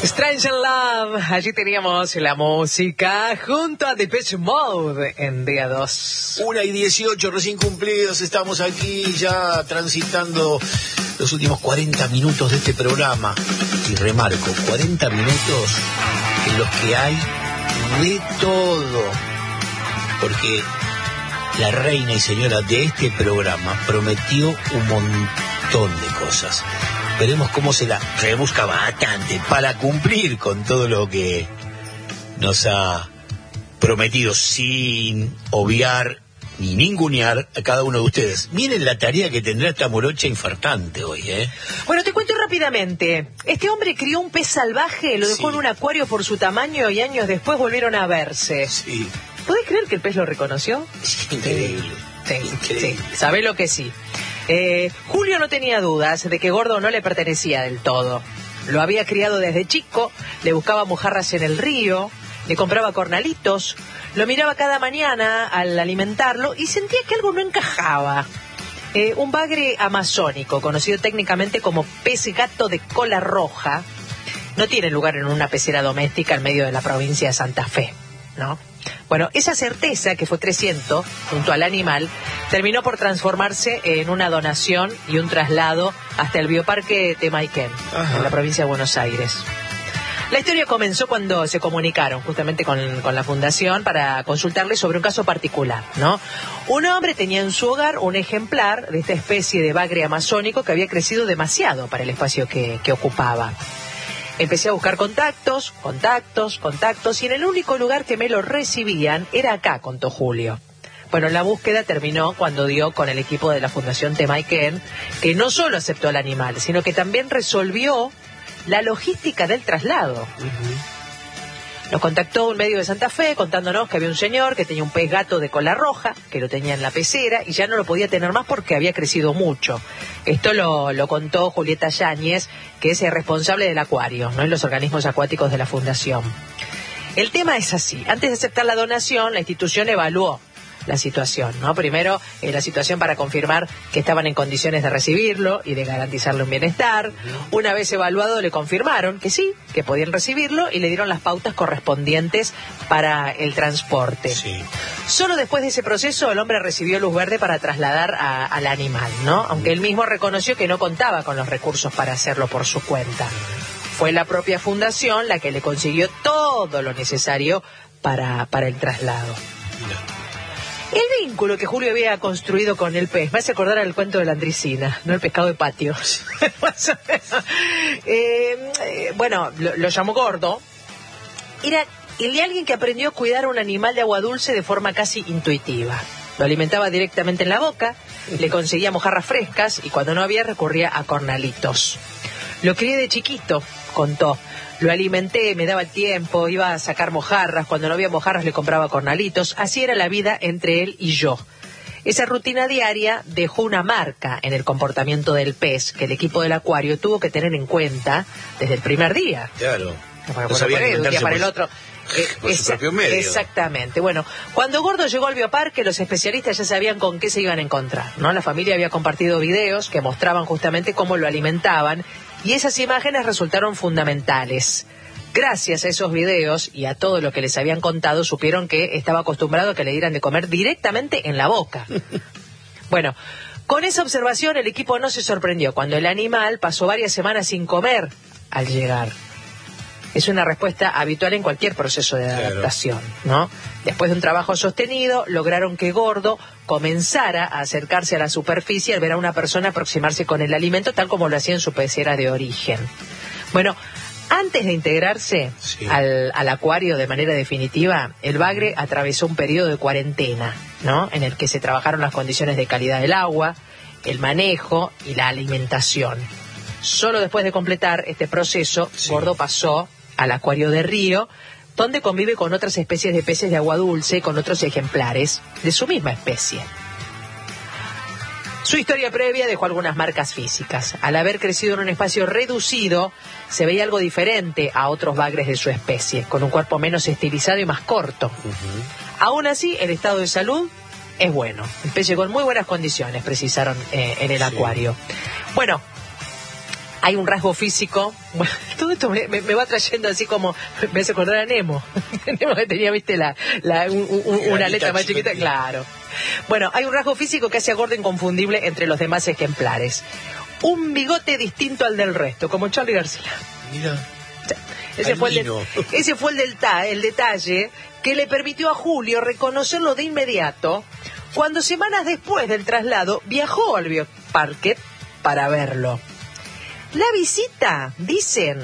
Strange in Love, allí teníamos la música junto a Depeche Mode en día 2. 1:18 recién cumplidos, estamos aquí ya transitando los últimos 40 minutos de este programa. Y remarco, 40 minutos en los que hay de todo. Porque la reina y señora de este programa prometió un montón de cosas. Veremos cómo se la rebusca bastante para cumplir con todo lo que nos ha prometido, sin obviar ni ningunear a cada uno de ustedes. Miren la tarea que tendrá esta morocha infartante hoy, ¿eh? Bueno, te cuento rápidamente. Este hombre crió un pez salvaje, lo dejó en un acuario por su tamaño y años después volvieron a verse. Sí. ¿Podés creer que el pez lo reconoció? Es increíble. Sí, Increíble. sí. ¿Sabés lo que sí? Julio no tenía dudas de que Gordo no le pertenecía del todo. Lo había criado desde chico, le buscaba mojarras en el río, le compraba cornalitos, lo miraba cada mañana al alimentarlo y sentía que algo no encajaba. Un bagre amazónico, conocido técnicamente como pez gato de cola roja, no tiene lugar en una pecera doméstica en medio de la provincia de Santa Fe, ¿no? Bueno, esa certeza que fue creciendo junto al animal terminó por transformarse en una donación y un traslado hasta el bioparque Temayquén, en la provincia de Buenos Aires. La historia comenzó cuando se comunicaron justamente con la fundación para consultarle sobre un caso particular, ¿no? Un hombre tenía en su hogar un ejemplar de esta especie de bagre amazónico que había crecido demasiado para el espacio que ocupaba. Empecé a buscar contactos, y en el único lugar que me lo recibían era acá, contó Julio. Bueno, la búsqueda terminó cuando dio con el equipo de la Fundación Temayquén, que no solo aceptó al animal, sino que también resolvió la logística del traslado. Nos contactó un medio de Santa Fe contándonos que había un señor que tenía un pez gato de cola roja, que lo tenía en la pecera y ya no lo podía tener más porque había crecido mucho. Esto lo contó Julieta Yáñez, que es el responsable del acuario, ¿no? En los organismos acuáticos de la Fundación. El tema es así. Antes de aceptar la donación, la institución evaluó la situación, ¿no? Primero, la situación para confirmar que estaban en condiciones de recibirlo y de garantizarle un bienestar. Una vez evaluado, le confirmaron que sí, que podían recibirlo y le dieron las pautas correspondientes para el transporte. Sí. Solo después de ese proceso, el hombre recibió luz verde para trasladar al animal, ¿no? Aunque él mismo reconoció que no contaba con los recursos para hacerlo por su cuenta. Fue la propia fundación la que le consiguió todo lo necesario para el traslado. Mira. El vínculo que Julio había construido con el pez me hace acordar al cuento de la Andricina, no el pescado de patio. Bueno, lo llamó Gordo. Era el de alguien que aprendió a cuidar a un animal de agua dulce de forma casi intuitiva. Lo alimentaba directamente en la boca, le conseguía mojarras frescas y cuando no había recurría a cornalitos. Lo crié de chiquito, contó. Lo alimenté, me daba el tiempo, iba a sacar mojarras, cuando no había mojarras le compraba cornalitos, así era la vida entre él y yo. Esa rutina diaria dejó una marca en el comportamiento del pez que el equipo del acuario tuvo que tener en cuenta desde el primer día. Claro. No sabía de un día para el otro. Por su propio medio. Exactamente. Bueno, cuando Gordo llegó al bioparque, los especialistas ya sabían con qué se iban a encontrar, ¿no? La familia había compartido videos que mostraban justamente cómo lo alimentaban y esas imágenes resultaron fundamentales. Gracias a esos videos y a todo lo que les habían contado, supieron que estaba acostumbrado a que le dieran de comer directamente en la boca. Bueno, con esa observación el equipo no se sorprendió cuando el animal pasó varias semanas sin comer al llegar. Es una respuesta habitual en cualquier proceso de adaptación, ¿no? Después de un trabajo sostenido, lograron que Gordo comenzara a acercarse a la superficie al ver a una persona aproximarse con el alimento, tal como lo hacía en su pecera de origen. Bueno, antes de integrarse al acuario de manera definitiva, el bagre atravesó un periodo de cuarentena, ¿no? En el que se trabajaron las condiciones de calidad del agua, el manejo y la alimentación. Solo después de completar este proceso, Gordo pasó al acuario de río, donde convive con otras especies de peces de agua dulce y con otros ejemplares de su misma especie. Su historia previa dejó algunas marcas físicas. Al haber crecido en un espacio reducido, se veía algo diferente a otros bagres de su especie, con un cuerpo menos estilizado y más corto. Aún así, el estado de salud es bueno. El pez llegó en muy buenas condiciones, precisaron en el acuario. Bueno, Hay un rasgo físico, bueno, todo esto me va trayendo así como, me hace acordar a Nemo. Nemo que tenía, viste, una aleta más chiquita, claro. Bueno, hay un rasgo físico que hace a Gordo inconfundible entre los demás ejemplares. Un bigote distinto al del resto, como Charly García. Mira. Ese fue el detalle que le permitió a Julio reconocerlo de inmediato cuando semanas después del traslado viajó al bioparque para verlo. La visita, dicen,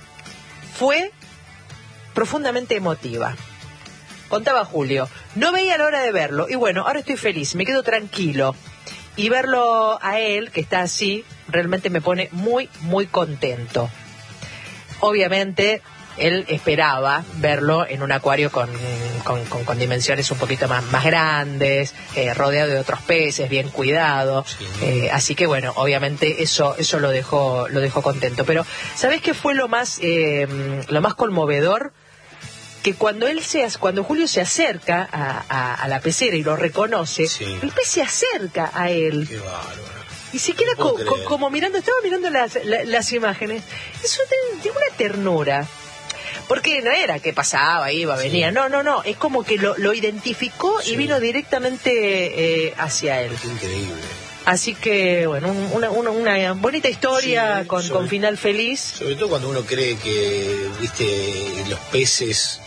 fue profundamente emotiva. Contaba Julio, no veía la hora de verlo y bueno, ahora estoy feliz, me quedo tranquilo. Y verlo a él, que está así, realmente me pone muy, muy contento. Obviamente, él esperaba verlo en un acuario con dimensiones un poquito más grandes, rodeado de otros peces, bien cuidado. Sí. Así que bueno, obviamente eso lo dejó contento. Pero ¿sabés qué fue lo más conmovedor? Que cuando Julio se acerca a la pecera y lo reconoce, sí, el pez se acerca a él. Qué bárbaro. Y se queda como mirando, estaba mirando las imágenes. Eso tiene una ternura. Porque no era que pasaba, iba, venía. Sí. No. Es como que lo identificó, sí, y vino directamente hacia él. Es increíble. Así que, bueno, una bonita historia, sí, con final feliz. Sobre todo cuando uno cree que, viste, los peces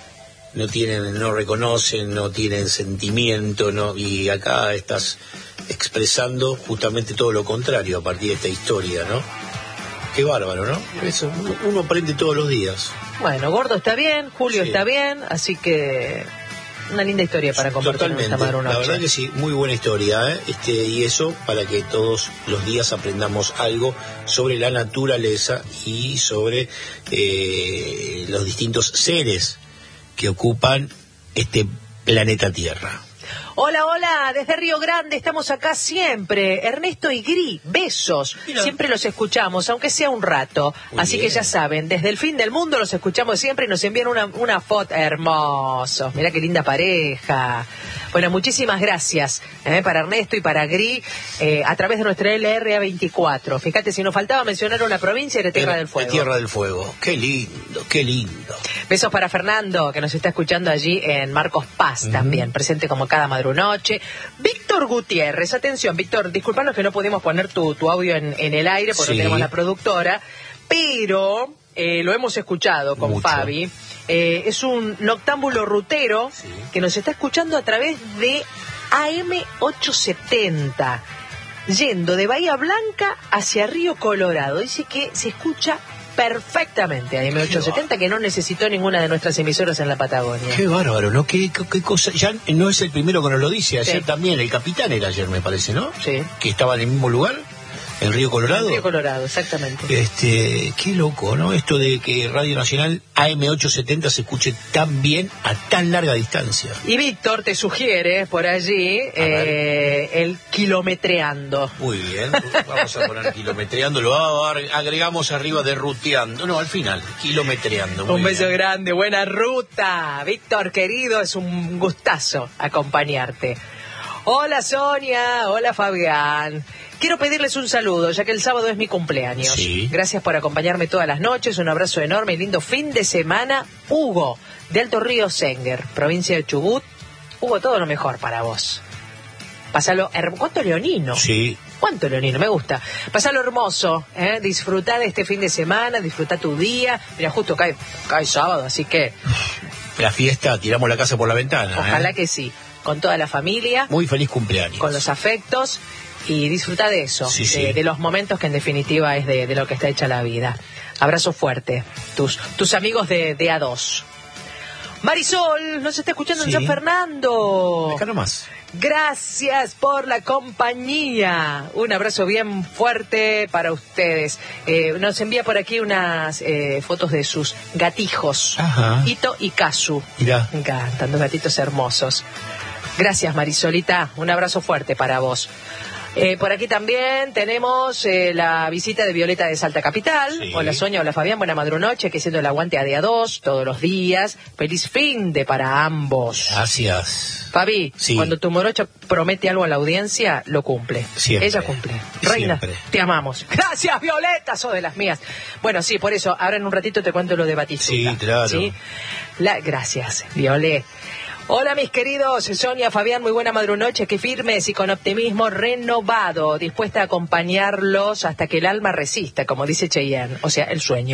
no reconocen, no tienen sentimiento, y acá estás expresando justamente todo lo contrario a partir de esta historia, ¿no? Qué bárbaro, ¿no? Eso, uno aprende todos los días. Bueno, Gordo está bien, Julio, sí, está bien, así que una linda historia para compartir. Totalmente, esta madrugada. La verdad que sí, muy buena historia, ¿eh? Y eso para que todos los días aprendamos algo sobre la naturaleza y sobre los distintos seres que ocupan este planeta Tierra. Hola, desde Río Grande, estamos acá siempre. Ernesto y Gri, besos. Mira. Siempre los escuchamos, aunque sea un rato. Muy Así bien. Que ya saben, desde el fin del mundo los escuchamos siempre y nos envían una foto. Hermosos, mirá qué linda pareja. Bueno, muchísimas gracias para Ernesto y para Gri a través de nuestra LRA 24. Fíjate, si nos faltaba mencionar una provincia, era Tierra del Fuego. Tierra del Fuego, qué lindo, qué lindo. Besos para Fernando, que nos está escuchando allí en Marcos Paz también, presente como cada madrunoche. Víctor Gutiérrez, atención, Víctor, disculpanos que no pudimos poner tu audio en el aire porque sí, no tenemos la productora, pero lo hemos escuchado con mucho. Fabi. Es un noctámbulo rutero, sí, que nos está escuchando a través de AM870, yendo de Bahía Blanca hacia Río Colorado. Dice que se escucha perfectamente a AM870, que no necesitó ninguna de nuestras emisoras en la Patagonia. Qué bárbaro, ¿no? Qué cosa. Ya no es el primero que nos lo dice. Ayer sí, también, el capitán era ayer, me parece, ¿no? Sí. Que estaba en el mismo lugar. ¿En Río Colorado? En Río Colorado, exactamente. Qué loco, ¿no? Esto de que Radio Nacional AM870 se escuche tan bien a tan larga distancia. Y Víctor te sugiere por allí el kilometreando. Muy bien, vamos a poner kilometreando, lo agregamos arriba de ruteando. No, al final, kilometreando. Un beso grande, buena ruta. Víctor, querido, es un gustazo acompañarte. Hola Sonia, hola Fabián. Quiero pedirles un saludo, ya que el sábado es mi cumpleaños. Sí. Gracias por acompañarme todas las noches. Un abrazo enorme y lindo fin de semana. Hugo, de Alto Río Senguer, provincia de Chubut. Hugo, todo lo mejor para vos. Pásalo hermoso. ¿Cuánto leonino? Sí. ¿Cuánto leonino? Me gusta. Pásalo hermoso, ¿eh? Disfrutá de este fin de semana, disfrutá tu día. Mira, justo cae sábado, así que... La fiesta, tiramos la casa por la ventana. Ojalá que sí. Con toda la familia. Muy feliz cumpleaños. Con los afectos. Y disfruta de eso, sí, sí. De los momentos que en definitiva es de lo que está hecha la vida. Abrazo fuerte, tus amigos de A2. Marisol, nos está escuchando, sí, en San Fernando. Acá nomás. Gracias por la compañía. Un abrazo bien fuerte para ustedes. Nos envía por aquí unas fotos de sus gatijos. Ajá. Ito y Kazu. Mirá. Me encantan, dos gatitos hermosos. Gracias, Marisolita. Un abrazo fuerte para vos. Por aquí también tenemos la visita de Violeta de Salta Capital. Sí. Hola Sonia, hola Fabián, buena madrunoche, que siendo el aguante a día 2 todos los días. Feliz fin de para ambos. Gracias. Fabi, Sí. cuando tu morocho promete algo a la audiencia, lo cumple. Siempre. Ella cumple. Reina, Siempre. te amamos. Gracias, Violeta, sos de las mías. Bueno, sí, por eso, ahora en un ratito te cuento lo de Batistuta. Sí, claro. ¿Sí? Gracias, Violet. Hola mis queridos, Sonia, Fabián, muy buena madrunoche, que firmes y con optimismo renovado, dispuesta a acompañarlos hasta que el alma resista, como dice Cheyenne, o sea, el sueño.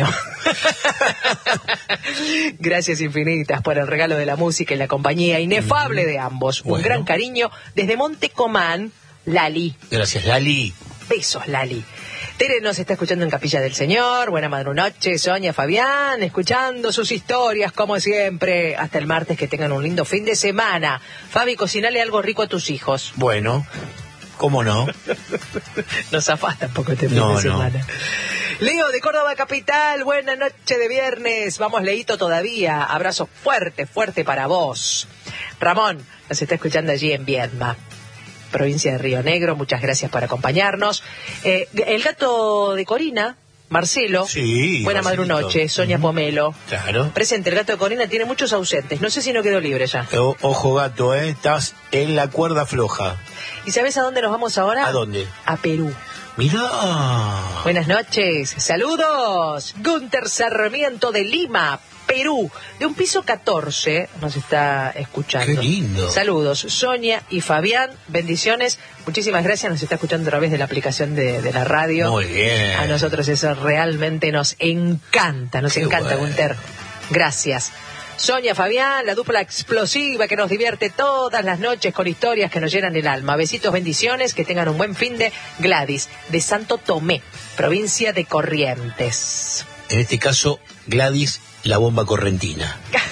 Gracias infinitas por el regalo de la música y la compañía inefable de ambos. Bueno. Un gran cariño desde Montecomán, Lali. Gracias, Lali. Besos, Lali. Tere nos está escuchando en Capilla del Señor. Buena madrunoche, Sonia, Fabián, escuchando sus historias como siempre. Hasta el martes, que tengan un lindo fin de semana. Fabi, cocinale algo rico a tus hijos. Bueno, ¿cómo no? Nos zafás tampoco este fin No, de semana. Leo de Córdoba Capital, buena noche de viernes. Vamos, Leito, todavía. Abrazo fuerte, fuerte para vos. Ramón nos está escuchando allí en Viedma, provincia de Río Negro. Muchas gracias por acompañarnos. El gato de Corina, Marcelo. Sí, Buena Marcelito. madrunoche, Sonia Pomelo. Claro. Presente, el gato de Corina tiene muchos ausentes. No sé si no quedó libre ya. Ojo, gato, estás en la cuerda floja. ¿Y sabes a dónde nos vamos ahora? ¿A dónde? A Perú. Mirá. Buenas noches, saludos. Gunter Sarmiento de Lima, Perú, de un piso 14, nos está escuchando. Qué lindo. Saludos, Sonia y Fabián, bendiciones. Muchísimas gracias, nos está escuchando a través de la aplicación de la radio. Muy bien. A nosotros eso realmente nos encanta, Qué bueno. Gunter. Gracias. Sonia, Fabián, la dupla explosiva que nos divierte todas las noches con historias que nos llenan el alma. Besitos, bendiciones, que tengan un buen fin de Gladys, de Santo Tomé, provincia de Corrientes. En este caso, Gladys, la bomba correntina.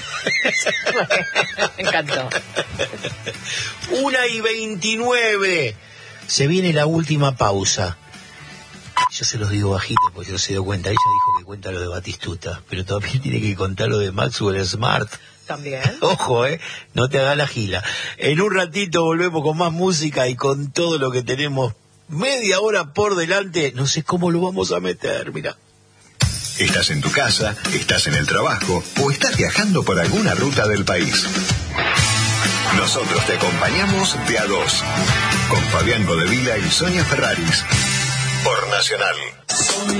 Me encantó. 1:29. Se viene la última pausa. Yo se los digo bajito porque no se dio cuenta. Ella dijo que cuenta lo de Batistuta, pero también tiene que contar lo de Maxwell Smart. También. Ojo, no te hagas la gila. En un ratito volvemos con más música y con todo lo que tenemos. Media hora por delante. No sé cómo lo vamos a meter, mira. Estás en tu casa, estás en el trabajo o estás viajando por alguna ruta del país. Nosotros te acompañamos de a dos, con Fabián Godevila y Sonia Ferraris, por Nacional.